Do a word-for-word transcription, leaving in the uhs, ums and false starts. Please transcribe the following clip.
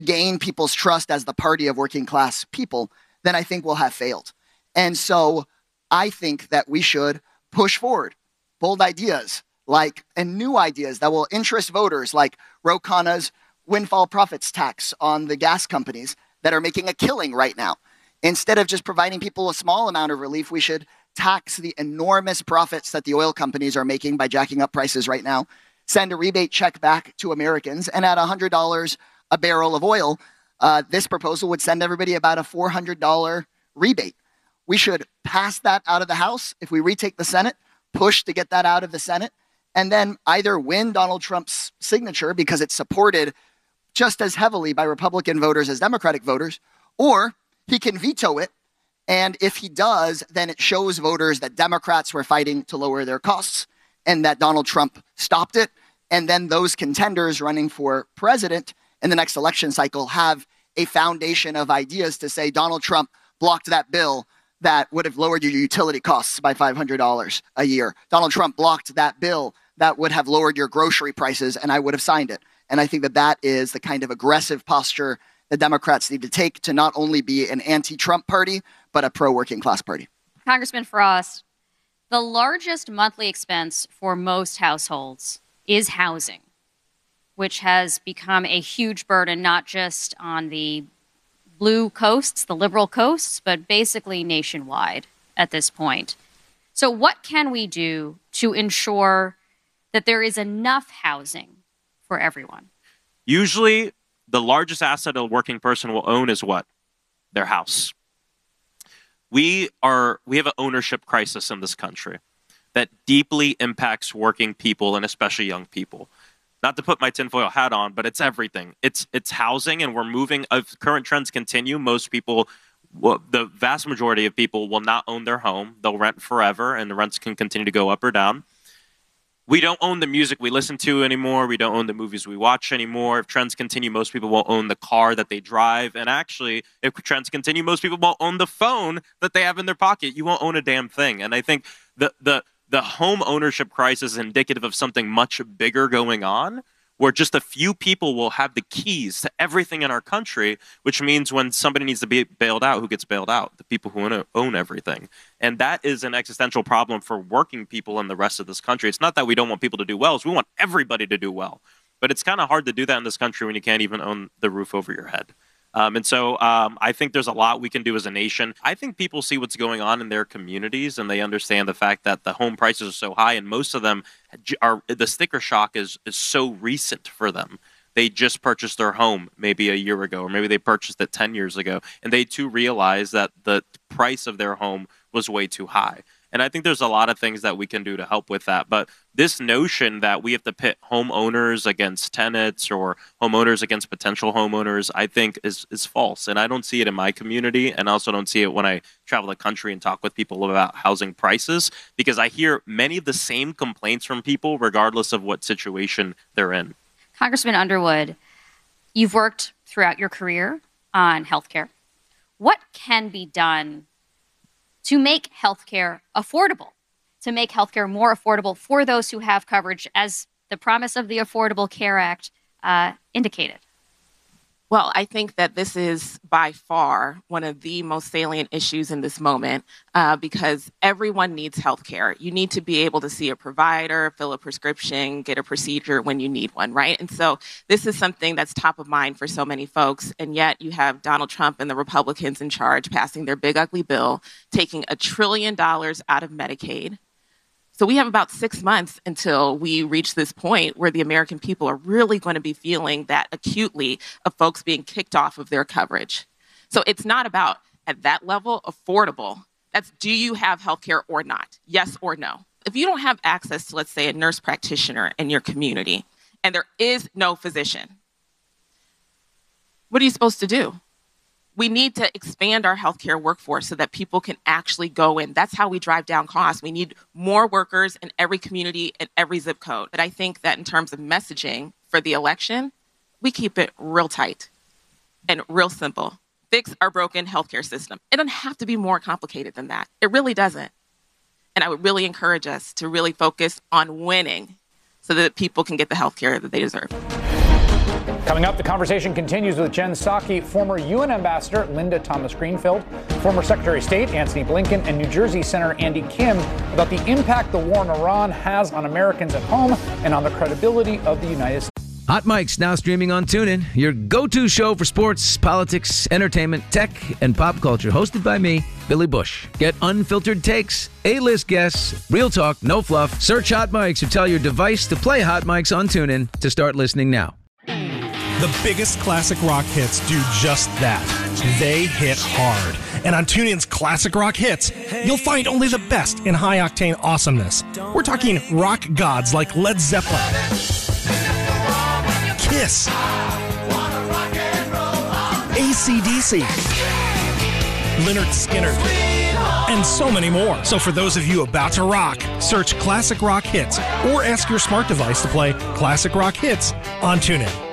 gain people's trust as the party of working class people, then I think we'll have failed. And so I think that we should push forward bold ideas like and new ideas that will interest voters, like Ro Khanna's windfall profits tax on the gas companies that are making a killing right now. Instead of just providing people a small amount of relief, we should tax the enormous profits that the oil companies are making by jacking up prices right now, send a rebate check back to Americans, and at one hundred dollars a barrel of oil, uh, this proposal would send everybody about a four hundred dollars rebate. We should pass that out of the House. If we retake the Senate, push to get that out of the Senate, and then either win Donald Trump's signature because it's supported just as heavily by Republican voters as Democratic voters, or he can veto it. And if he does, then it shows voters that Democrats were fighting to lower their costs and that Donald Trump stopped it. And then those contenders running for president in the next election cycle have a foundation of ideas to say Donald Trump blocked that bill that would have lowered your utility costs by five hundred dollars a year. Donald Trump blocked that bill that would have lowered your grocery prices, and I would have signed it. And I think that that is the kind of aggressive posture the Democrats need to take to not only be an anti-Trump party, but a pro-working class party. Congressman Frost, the largest monthly expense for most households is housing, which has become a huge burden, not just on the blue coasts, the liberal coasts, but basically nationwide at this point. So what can we do to ensure that there is enough housing for everyone? Usually, the largest asset a working person will own is what? Their house. We are we have an ownership crisis in this country that deeply impacts working people and especially young people. Not to put my tinfoil hat on, but it's everything. It's it's housing, and we're moving. If current trends continue, most people, well, the vast majority of people will not own their home. They'll rent forever, and the rents can continue to go up or down. We don't own the music we listen to anymore. We don't own the movies we watch anymore. If trends continue, most people won't own the car that they drive. And actually, if trends continue, most people won't own the phone that they have in their pocket. You won't own a damn thing. And I think the the the home ownership crisis is indicative of something much bigger going on, where just a few people will have the keys to everything in our country, which means when somebody needs to be bailed out, who gets bailed out? The people who own everything. And that is an existential problem for working people in the rest of this country. It's not that we don't want people to do well, it's we want everybody to do well. But it's kind of hard to do that in this country when you can't even own the roof over your head. Um, and so um, I think there's a lot we can do as a nation. I think people see what's going on in their communities, and they understand the fact that the home prices are so high, and most of them are, the sticker shock is, is so recent for them. They just purchased their home maybe a year ago, or maybe they purchased it ten years ago, and they too realize that the price of their home was way too high. And I think there's a lot of things that we can do to help with that. But this notion that we have to pit homeowners against tenants or homeowners against potential homeowners, I think is, is false. And I don't see it in my community. And I also don't see it when I travel the country and talk with people about housing prices, because I hear many of the same complaints from people regardless of what situation they're in. Congressman Underwood, you've worked throughout your career on healthcare. What can be done to make healthcare affordable, to make healthcare more affordable for those who have coverage, as the promise of the Affordable Care Act uh, indicated? Well, I think that this is by far one of the most salient issues in this moment uh, because everyone needs health care. You need to be able to see a provider, fill a prescription, get a procedure when you need one, right? And so this is something that's top of mind for so many folks. And yet you have Donald Trump and the Republicans in charge passing their big ugly bill, taking a trillion dollars out of Medicaid. So we have about six months until we reach this point where the American people are really going to be feeling that acutely of folks being kicked off of their coverage. So it's not about, at that level, affordable. That's, do you have health care or not? Yes or no. If you don't have access to, let's say, a nurse practitioner in your community, and there is no physician, what are you supposed to do? We need to expand our healthcare workforce so that people can actually go in. That's how we drive down costs. We need more workers in every community and every zip code. But I think that in terms of messaging for the election, we keep it real tight and real simple. Fix our broken healthcare system. It doesn't have to be more complicated than that. It really doesn't. And I would really encourage us to really focus on winning so that people can get the healthcare that they deserve. Coming up, the conversation continues with Jen Psaki, former U N Ambassador Linda Thomas-Greenfield, former Secretary of State Antony Blinken, and New Jersey Senator Andy Kim about the impact the war in Iran has on Americans at home and on the credibility of the United States. Hot Mic's now streaming on TuneIn, your go-to show for sports, politics, entertainment, tech, and pop culture. Hosted by me, Billy Bush. Get unfiltered takes, A-list guests, real talk, no fluff. Search Hot Mic's or tell your device to play Hot Mic's on TuneIn to start listening now. The biggest classic rock hits do just that. They hit hard. And on TuneIn's Classic Rock Hits, you'll find only the best in high-octane awesomeness. We're talking rock gods like Led Zeppelin, Kiss, A C D C, Lynyrd Skynyrd, and so many more. So for those of you about to rock, search Classic Rock Hits or ask your smart device to play Classic Rock Hits on TuneIn.